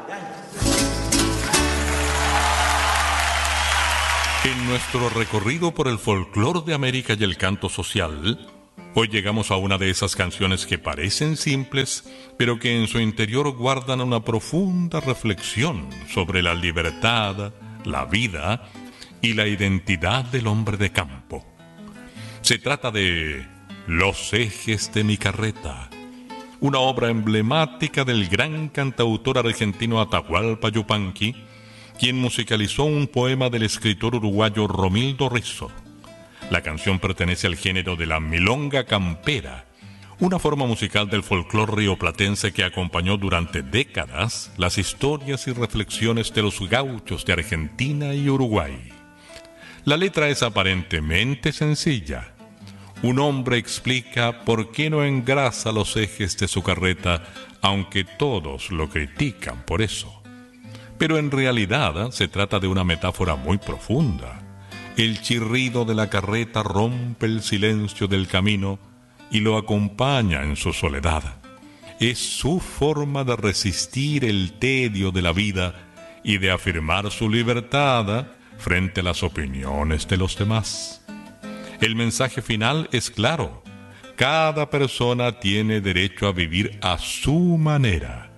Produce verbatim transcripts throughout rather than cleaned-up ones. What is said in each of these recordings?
En nuestro recorrido por el folclore de América y el canto social, hoy llegamos a una de esas canciones que parecen simples, pero que en su interior guardan una profunda reflexión sobre la libertad, la vida y la identidad del hombre de campo. Se trata de Los ejes de mi carreta, una obra emblemática del gran cantautor argentino Atahualpa Yupanqui, quien musicalizó un poema del escritor uruguayo Romildo Rizzo. La canción pertenece al género de la milonga campera, una forma musical del folclore rioplatense que acompañó durante décadas las historias y reflexiones de los gauchos de Argentina y Uruguay. La letra es aparentemente sencilla. Un hombre explica por qué no engrasa los ejes de su carreta, aunque todos lo critican por eso. Pero en realidad se trata de una metáfora muy profunda. El chirrido de la carreta rompe el silencio del camino y lo acompaña en su soledad. Es su forma de resistir el tedio de la vida y de afirmar su libertad frente a las opiniones de los demás. El mensaje final es claro. Cada persona tiene derecho a vivir a su manera.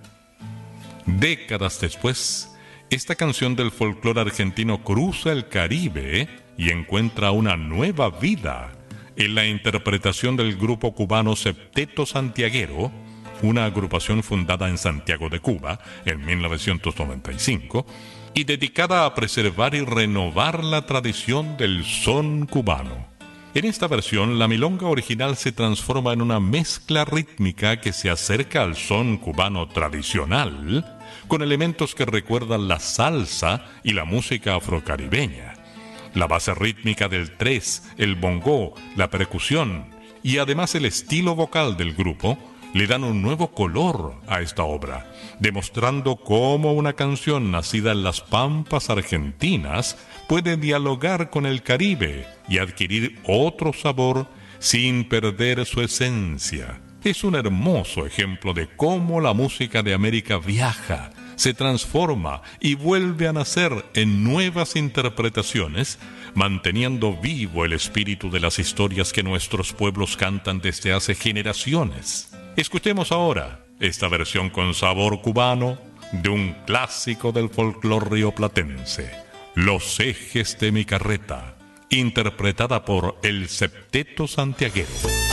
Décadas después, esta canción del folclore argentino cruza el Caribe y encuentra una nueva vida en la interpretación del grupo cubano Septeto Santiaguero, una agrupación fundada en Santiago de Cuba en mil novecientos noventa y cinco y dedicada a preservar y renovar la tradición del son cubano. En esta versión, la milonga original se transforma en una mezcla rítmica que se acerca al son cubano tradicional, con elementos que recuerdan la salsa y la música afrocaribeña. La base rítmica del tres, el bongó, la percusión y además el estilo vocal del grupo le dan un nuevo color a esta obra, demostrando cómo una canción nacida en las pampas argentinas puede dialogar con el Caribe y adquirir otro sabor sin perder su esencia. Es un hermoso ejemplo de cómo la música de América viaja, se transforma y vuelve a nacer en nuevas interpretaciones, manteniendo vivo el espíritu de las historias que nuestros pueblos cantan desde hace generaciones. Escuchemos ahora esta versión con sabor cubano de un clásico del folclore rioplatense, Los ejes de mi carreta, interpretada por el Septeto Santiaguero.